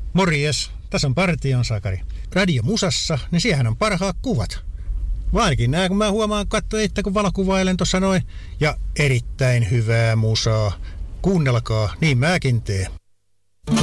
Morjes, tässä on Partion Sakari. Radio Musassa, niin siihen on parhaat kuvat. Vainkin nää, kun mä huomaan katsoa itse, kun valokuvailen tuossa noin. Ja erittäin hyvää musaa. Kuunnelkaa, niin mäkin teen.